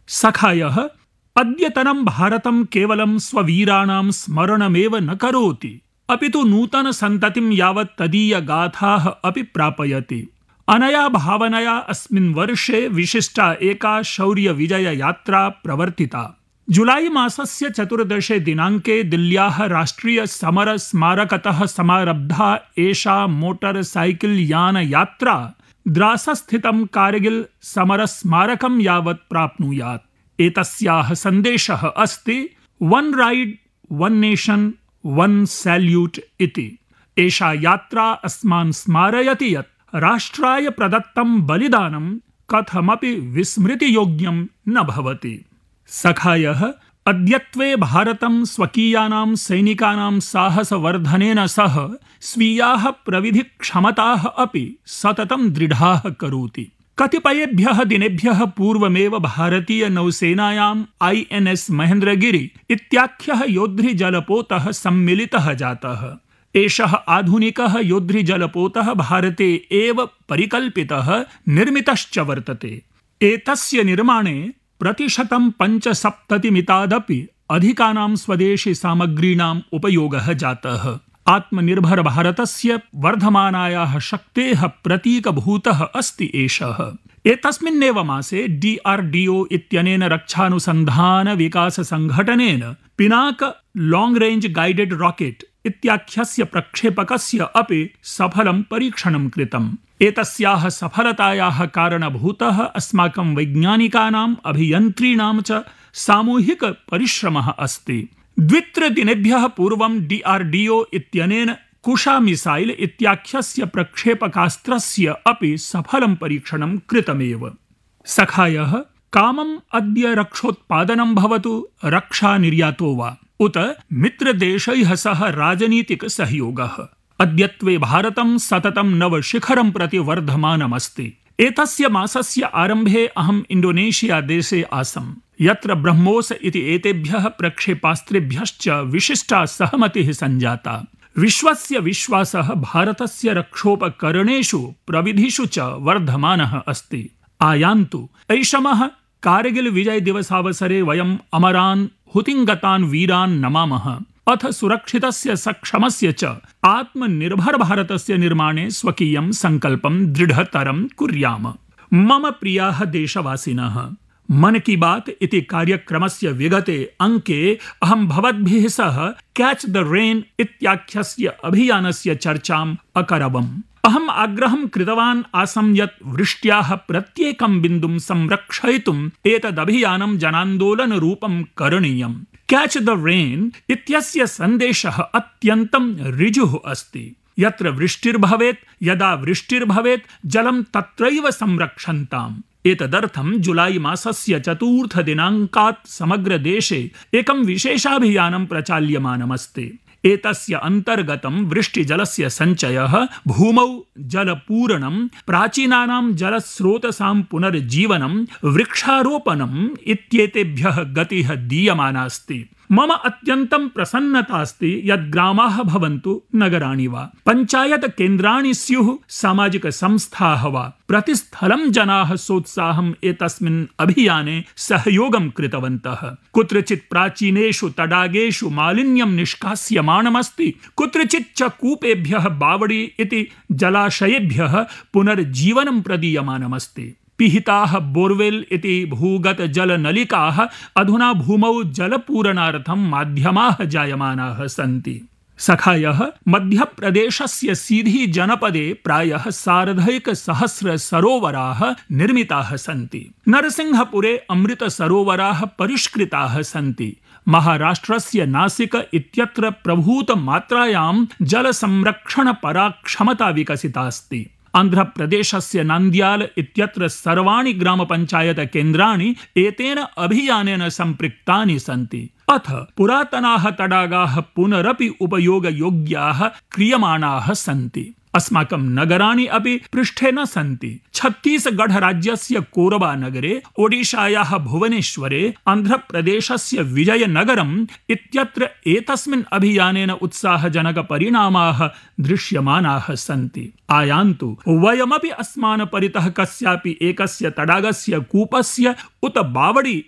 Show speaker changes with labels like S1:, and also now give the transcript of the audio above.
S1: सखायः अद्यतनं भारतं केवलं स्ववीराणां स्मरणमेव न करोति, अपि तु नूतनसन्ततिं यावत् तदीयगाथाः अपि प्रापयति। अनया भावनया अस्मिन् वर्षे विशिष्टा एका शौर्यविजययात्रा प्रवर्तिता। जुलाई मासस्य 14 दिनाङ्के दिल्ल्याः राष्ट्रियसमरस्मारकतः समारब्धा एषा मोटरसाइकल्यानयात्रा द्रासस्थितं कारगिल समरस्मारकं यावत् प्राप्नुयात्। एतस्याः सन्देशः अस्ति one ride one nation one salute इति। एषा यात्रा अस्मान् स्मारयति यत् राष्ट्राय प्रदत्तं बलिदानं कथमपि विस्मृतियोग्यं न भवति। सखायः अद्यत्वे भारतं स्वकीयानां सैनिकानां साहसवर्धनेन सह स्वीयाः प्रविधिक्षमताः अपि सततं दृढाः करोति। कतिपयेभ्यः दिनेभ्यः पूर्वमेव भारतीय नौसेनायाम् INS महेन्द्रगिरि इत्याख्यः योद्धृजलपोतः सम्मिलितः जातः। एषः आधुनिकः योद्धृजलपोतः भारते एव परिकल्पितः निर्मितश्च वर्तते। एतस्य निर्माणे प्रतिशतं 75% अधिकानां स्वदेशी सामग्रीणाम् उपयोगः जातः। आत्मनिर्भर भारतस्य वर्धमानायाः शक्तेः प्रतीकभूतः अस्ति एषः। एतस्मिन्नेव मासे DRDO इत्यनेन रक्षानुसन्धान विकास संघटनेन Pinaka long range guided rocket इत्याख्यस्य प्रक्षेपकस्य अपि सफलं परीक्षणं कृतम्। एतस्याः सफलतायाः कारणभूतः अस्माकं वैज्ञानिकानाम् अभियन्त्रीणां च सामूहिक परिश्रमः अस्ति। 2-3 दिनेभ्यः पूर्वं DRDO इत्यनेन कुशा मिसाइल इत्याख्यस्य प्रक्षेपकास्त्रस्य अपि सफलं परीक्षणं कृतमेव। सखायः कामम् अद्य रक्षोत्पादनं भवतु रक्षा निर्यातो वा उत मित्रदेशैः सह राजनीतिक सहयोगः। अद्यत्वे भारतं सततं नवशिखरं प्रति वर्धमानमस्ति। एतस्य मासस्य आरम्भे अहम् इंडोनेशिया देशे आसम्, यत्र ब्रह्मोस इति एतेभ्यः प्रक्षेपास्त्रेभ्यश्च विशिष्टा सहमतिः सञ्जाता। विश्वस्य विश्वासः भारतस्य रक्षोपकरणेषु प्रविधिषु च वर्धमानः अस्ति। आयान्तु ऐषमः कारगिल विजय दिवसावसरे वयम् अमरान् हुतिङ्गतान् वीरान् नमामः, अथ सुरक्षितस्य सक्षमस्य च आत्मनिर्भर भारतस्य निर्माणे स्वकीयं संकल्पं दृढतरं कुर्याम। मम प्रियाः देशवासिनः, मन की बात इति कार्यक्रमस्य विगते अंके अहं भवद्भिः सह कैच द रेन इत्याख्यस्य अभियानस्य चर्चाम् अकरवम्। अहम् आग्रहं कृतवान् आसं यत् वृष्ट्याः प्रत्येकं बिन्दुं संरक्षयितुम् एतदभियानं जनान्दोलनरूपं करणीयम्। कैच द रेन इत्यस्य सन्देशः अत्यन्तं ऋजुः अस्ति। यत्र वृष्टिर्भवेत्, यदा वृष्टिर्भवेत्, जलं तत्रैव संरक्षन्ताम्। एतदर्थं जुलाई मासस्य 4 दिनाङ्कात् समग्र देशे एकं विशेषाभियानं प्रचाल्यमानमस्ति। एतस्य अन्तर्गतं वृष्टिजलस्य सञ्चयः, भूमौ जलपूरणं, प्राचीनानां जलस्रोतसां पुनर्जीवनं, वृक्षारोपणम् इत्येतेभ्यः गतिः दीयमाना अस्ति। मम अत्यन्तं प्रसन्नता अस्ति यत् ग्रामाः भवन्तु नगराणि वा, पञ्चायत केन्द्राणि स्युः, सामाजिक संस्थाः वा, प्रतिस्थलं जनाः सोत्साहम् एतस्मिन् अभियाने सहयोगं कृतवन्तः। कुत्रचित् प्राचीनेषु तडागेषु मालिन्यं निष्कास्यमाणमस्ति, कुत्रचित् च कूपेभ्यः बावडी इति जलाशयेभ्यः पुनर्जीवनं प्रदीयमानमस्ति। पिहिताः बोर्वेल इति भूगत जलनलिकाः अधुना भूमौ जलपूरणार्थं माध्यमाः जायमानाः सन्ति। सखायः मध्यप्रदेशस्य सीधी जनपदे प्रायः 1,500 सरोवराः निर्मिताः सन्ति। नरसिंहपुरे अमृत सरोवराः परिष्कृताः सन्ति। महाराष्ट्रस्य नासिक इत्यत्र प्रभूत मात्रायां जलसंरक्षण पराक्षमता विकसिता अस्ति। आन्ध्रप्रदेशस्य नान्द्याल इत्यत्र सर्वाणि ग्रामपञ्चायत केन्द्राणि एतेन अभियानेन सम्पृक्तानि सन्ति। अथ पुरातनाः तडागाः पुनरपि उपयोगयोग्याः क्रियमाणाः सन्ति। अस्माकं नगराणि अपि पृष्ठे न सन्ति। छत्तीसगढ़ राज्यस्य कोरबा नगरे, ओडिशायाः भुवनेश्वरे, आन्ध्रप्रदेशस्य विजयनगरम् इत्यत्र एतस्मिन् अभियानेन उत्साहजनक परिणामाः दृश्यमानाः सन्ति। आयान्तु वयमपि अस्मान् परितः कस्यापि एकस्य तडागस्य, कूपस्य उत बावडी